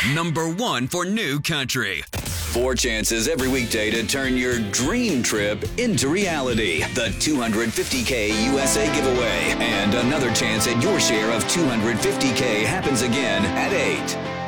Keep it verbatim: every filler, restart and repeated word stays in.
Number one for New Country. Four chances every weekday to turn your dream trip into reality. The two hundred fifty K U S A giveaway. And another chance at your share of two hundred fifty K happens again at eight.